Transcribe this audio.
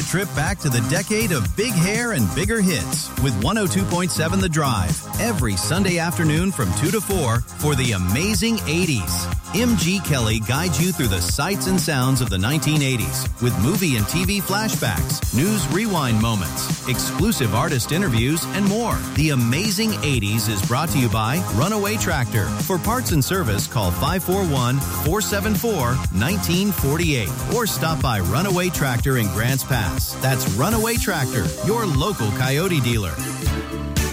trip back to the decade of big hair and bigger hits with 102.7 The Drive every Sunday afternoon from 2 to 4 for the amazing 80s. MG Kelly guides you through the sights and sounds of the 1980s with movie and TV flashbacks, news rewind moments, exclusive artist interviews, and more. The amazing 80s is brought to you by Runaway Tractor. For parts and service, call 541-474-1948 or stop by Runaway Tractor in Grants Pass. That's Runaway Tractor, your local Coyote dealer.